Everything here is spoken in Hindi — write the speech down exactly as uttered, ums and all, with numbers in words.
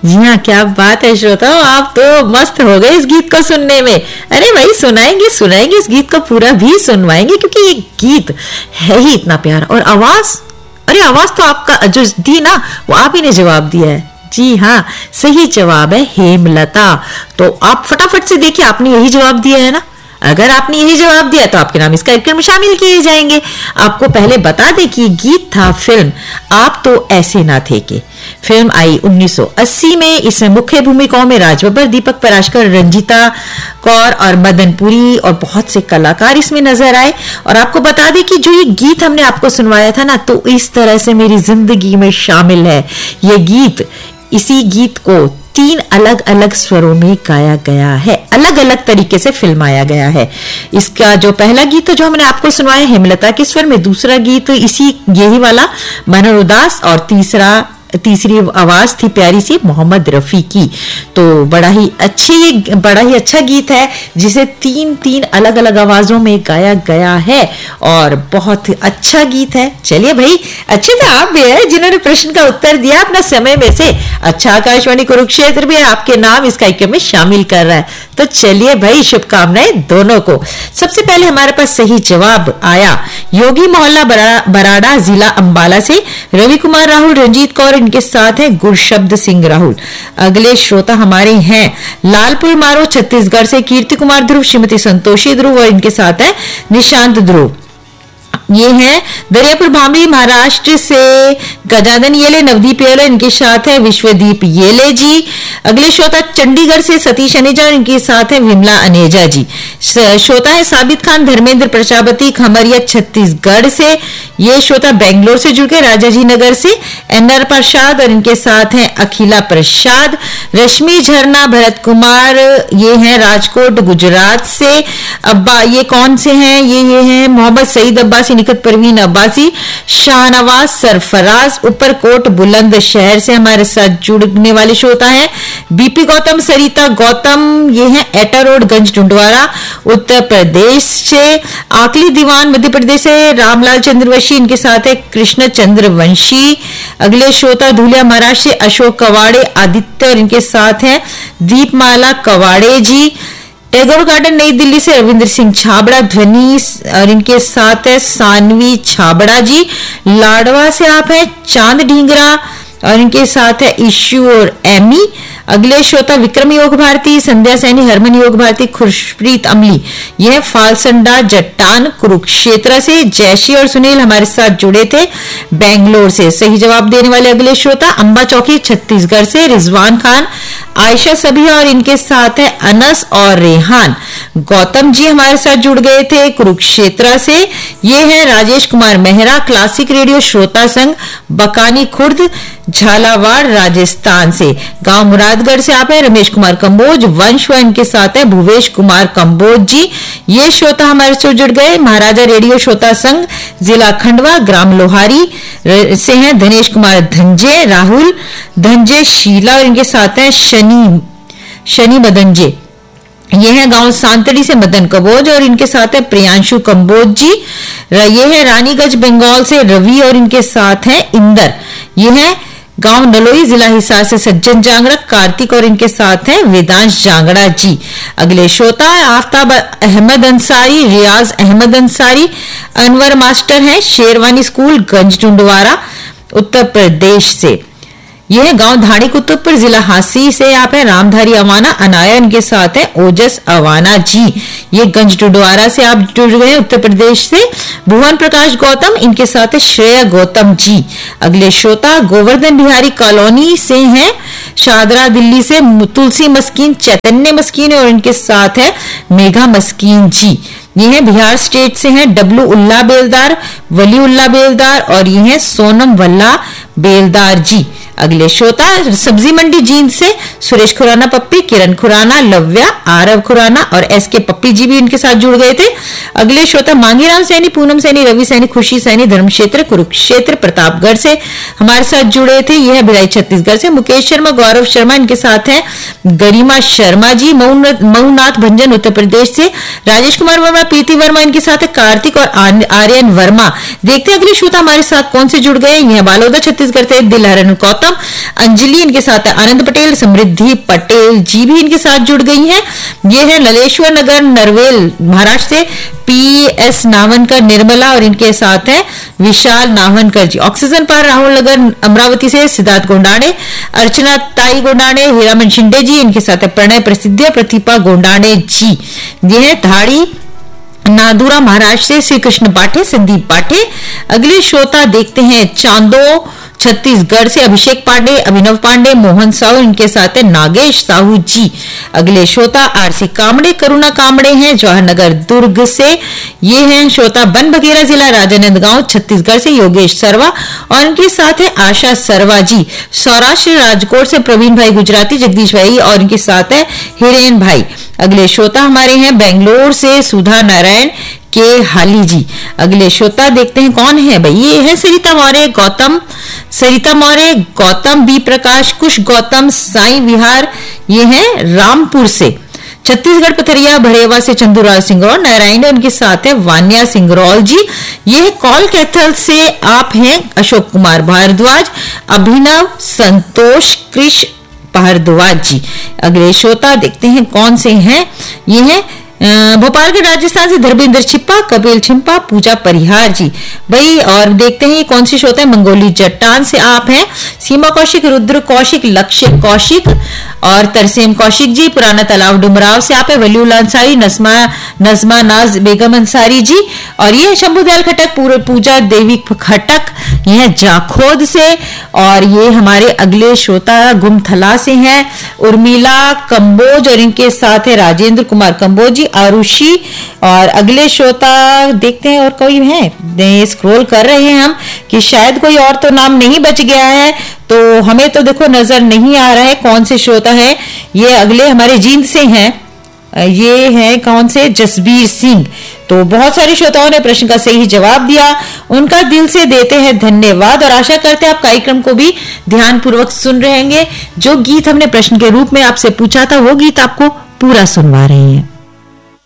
जी हाँ, क्या बात है श्रोताओ, आप तो मस्त हो गए इस गीत को सुनने में। अरे भाई सुनाएंगे सुनाएंगे इस गीत को पूरा भी सुनवाएंगे, क्योंकि ये गीत है ही इतना प्यारा। और आवाज, अरे आवाज तो आपका जो दी ना वो आप ही ने जवाब दिया है। जी हाँ, सही जवाब है हेमलता। तो आप फटाफट से देखिए, आपने यही जवाब दिया है ना। अगर आपने यही जवाब दिया तो आपके नाम इस कार्यक्रम में शामिल किए जाएंगे। आपको पहले बता दें कि गीत था फिल्म आप तो ऐसे ना थे के। फिल्म आई उन्नीस सौ अस्सी में। इसमें मुख्य भूमिकाओं में राज बब्बर, दीपक पराशकर, रंजीता कौर और मदन पुरी और बहुत से कलाकार इसमें नजर आए। और आपको बता दें कि जो ये गीत हमने आपको सुनवाया था ना, तो इस तरह से मेरी जिंदगी में शामिल है ये गीत। इसी गीत को तीन अलग अलग स्वरों में गाया गया है, अलग अलग तरीके से फिल्माया गया है। इसका जो पहला गीत जो हमने आपको सुनवाया हेमलता के स्वर में, दूसरा गीत इसी यही वाला मनोहर दास, और तीसरा तीसरी आवाज थी प्यारी सी मोहम्मद रफी की। तो बड़ा ही अच्छी ये बड़ा ही अच्छा गीत है जिसे तीन तीन अलग अलग आवाजों में गाया गया है और बहुत अच्छा गीत है। चलिए भाई, अच्छे तो आप भी है जिन्होंने प्रश्न का उत्तर दिया अपना समय में से। अच्छा, आकाशवाणी कुरुक्षेत्र भी आपके नाम इस कार्यक्रम में शामिल कर रहा है। तो चलिए भाई, शुभकामनाएं दोनों को। सबसे पहले हमारे पास सही जवाब आया योगी मोहल्ला बरा, बराड़ा, जिला अंबाला से रवि कुमार राहुल, रंजीत कौर इनके साथ है गुरशब्द सिंह राहुल। अगले श्रोता हमारे हैं लालपुर मारो छत्तीसगढ़ से कीर्ति कुमार ध्रुव, श्रीमती संतोषी ध्रुव और इनके साथ है निशांत ध्रुव। ये हैं दरियापुर भामरी महाराष्ट्र से गजानन येले, नवदीप येले, इनके साथ है विश्वदीप येले जी। अगले श्रोता चंडीगढ़ से सतीश अनेजा और इनके साथ है विमला अनेजा जी। श्रोता है साबित खान धर्मेंद्र प्रजापति खमरिया छत्तीसगढ़ से। ये श्रोता बेंगलोर से जुड़ के राजाजी नगर से एनआर प्रसाद और इनके साथ है अखिला प्रसाद। रश्मि झरना भरत कुमार, ये हैं राजकोट गुजरात से। अब्बा ये कौन से हैं, ये ये हैं मोहम्मद सईद अब्बासी, निकट परवीन अब्बासी, शाहनवाज सरफराज ऊपरकोट बुलंदशहर से हमारे साथ जुड़ने वाले श्रोता हैं बीपी गौतम, सरिता गौतम, ये हैं एटा रोड गंज टुंडवारा उत्तर प्रदेश से। आकली दीवान मध्य प्रदेश से रामलाल चंद्रवंशी, इनके साथ है कृष्ण चंद्र वंशी। अगले श्रोता धुलिया महाराष्ट्र से अशोक कवाड़े आदित्य और इनके साथ हैं दीपमाला कवाड़े जी। टैगोर गार्डन नई दिल्ली से रविंद्र सिंह छाबड़ा ध्वनि और इनके साथ है सानवी छाबड़ा जी। लाडवा से आप हैं चांद ढींगरा और इनके साथ है इशू और एमी। अगले श्रोता विक्रम योग भारती, संध्या सैनी, हरमन योग भारती, खुशप्रीत अमली, यह फालसंडा जट्टान कुरुक्षेत्र से। जयश्री और सुनील हमारे साथ जुड़े थे बेंगलोर से। सही जवाब देने वाले अगले श्रोता अंबा चौकी छत्तीसगढ़ से रिजवान खान, आयशा सबिया और इनके साथ है अनस और रेहान। गौतम जी हमारे साथ जुड़ गए थे कुरुक्षेत्र से। ये है राजेश कुमार मेहरा, क्लासिक रेडियो श्रोता संघ बकानी खुर्द झालावाड़ राजस्थान से। गांव मुरादगढ़ से आप है रमेश कुमार कंबोज, वंश व इनके साथ है भुवेश कुमार कंबोज जी। ये श्रोता हमारे से जुड़ गए महाराजा रेडियो श्रोता संघ जिला खंडवा ग्राम लोहारी से हैं धनेश कुमार धंजे, राहुल धंजे, शीला और इनके साथ है शनि शनि मदनजे। ये है गांव सांतड़ी से मदन कबोज और इनके साथ है प्रियांशु कंबोज जी। ये है रानीगंज बंगाल से रवि और इनके साथ है इंदर। ये है गांव नलोई जिला हिसार से सज्जन जांगड़ा, कार्तिक और इनके साथ हैं वेदांश जांगड़ा जी। अगले श्रोता है आफ्ताब अहमद अंसारी, रियाज अहमद अंसारी, अनवर मास्टर हैं शेरवानी स्कूल गंज टुंडवारा उत्तर प्रदेश से। यह है गांव धाड़ी कुतुबपुर जिला हांसी से आप है रामधारी अवाना, अनाया इनके साथ है ओजस अवाना जी। ये गंज टुंडवारा से आप जुड़ गए उत्तर प्रदेश से। भुवन प्रकाश गौतम, इनके साथ है श्रेया गौतम जी। अगले श्रोता गोवर्धन बिहारी कॉलोनी से हैं शादरा दिल्ली से तुलसी मस्कीन, चैतन्य मस्कीन और इनके साथ है मेघा मस्कीन जी। ये है बिहार स्टेट से हैं डब्लू उल्ला बेलदार, वली उल्ला बेलदार और ये है सोनम वल्ला बेलदार जी। अगले श्रोता सब्जी मंडी जींद से सुरेश खुराना पप्पी, किरण खुराना, लव्या, आरव खुराना और एस के पप्पी जी भी इनके साथ जुड़ गए थे। अगले श्रोता मांगीराम सैनी, पूनम सैनी, रवि सैनी, खुशी सैनी, धर्मक्षेत्र कुरुक्षेत्र प्रतापगढ़ से हमारे साथ जुड़े थे। यह भिलाई छत्तीसगढ़ से। मुकेश शर्मा, गौरव शर्मा इनके साथ है गरिमा शर्मा जी। मऊनाथ भंजन उत्तर प्रदेश से। राजेश कुमार वर्मा, प्रीति वर्मा इनके साथ है कार्तिक और आर्यन वर्मा। देखते हैं अगले श्रोता हमारे साथ कौन से जुड़ गए। यह बालोदा छत्तीसगढ़ से दिलहरन गौतम, बेगम, अंजलि इनके साथ है आनंद पटेल, समृद्धि पटेल जी भी इनके साथ जुड़ गई हैं। ये है ललेश्वर नगर नरवेल महाराष्ट्र से पी एस नावनकर, निर्मला और इनके साथ है विशाल नावनकर जी। ऑक्सीजन पर राहुल नगर अमरावती से सिद्धार्थ गोंडाने, अर्चना ताई गोंडाने, हीरामन शिंदे जी इनके साथ है प्रणय प्रसिद्ध, प्रतिभा गोंडाने जी। ये है धाड़ी नादुरा महाराष्ट्र से श्री कृष्ण पाठे, संदीप पाठे। अगले श्रोता देखते हैं चांदो छत्तीसगढ़ से अभिषेक पांडे, अभिनव पांडे, मोहन साहू इनके साथ है नागेश साहू जी। अगले श्रोता आरसी कामड़े, करुणा कामड़े हैं जवाहरनगर दुर्ग से। ये हैं श्रोता बन बघेरा जिला राजानंदगांव छत्तीसगढ़ से योगेश सरवा और इनके साथ है आशा सरवा जी। सौराष्ट्र राजकोट से प्रवीण भाई गुजराती, जगदीश भाई और इनके साथ है हिरेन भाई। अगले श्रोता हमारे हैं बेंगलोर से सुधा नारायण के हाली जी। अगले श्रोता देखते हैं कौन है भाई, ये है सरिता मौर्य, गौतम सरिता मौर्य, गौतम बी प्रकाश, कुश गौतम, साई विहार। ये है रामपुर से। छत्तीसगढ़ पथरिया भरेवा से चंदूराज सिंगरौल, नारायण उनके साथ है वान्या सिंगरौल जी। ये है कॉल कैथल से आप हैं अशोक कुमार भारद्वाज, अभिनव संतोष कृष भारद्वाज जी। अगले श्रोता देखते हैं कौन से हैं, ये है भोपालगढ़ राजस्थान से धर्मेंद्र छिप्पा, कपिल छिप्पा, पूजा परिहार जी भाई। और देखते हैं कौन सी श्रोता है, मंगोली चट्टान से आप हैं सीमा कौशिक, रुद्र कौशिक, लक्ष्य कौशिक और तरसेम कौशिक जी। पुराना तालाब डुमराव से आप है वलीउल अंसारी, नजमा नजमा नाज बेगम अंसारी जी। और ये शंभुदयाल खटक, पूजा देवी खटक, ये जाखोद से। और ये हमारे अगले श्रोता गुमथला से हैं उर्मिला कंबोज और इनके साथ है राजेंद्र कुमार कंबोज जी, आरुषि। और अगले श्रोता देखते हैं और कोई है, स्क्रॉल कर रहे हैं हम कि शायद कोई और तो नाम नहीं बच गया है, तो हमें तो देखो नजर नहीं आ रहा है कौन से श्रोता है। ये अगले हमारे जींद से हैं, ये है कौन से, जसबीर सिंह। तो बहुत सारे श्रोताओं ने प्रश्न का सही जवाब दिया, उनका दिल से देते हैं धन्यवाद और आशा करते हैं आप कार्यक्रम को भी ध्यान पूर्वक सुन रहेंगे। जो गीत हमने प्रश्न के रूप में आपसे पूछा था वो गीत आपको पूरा सुनवा रहे हैं।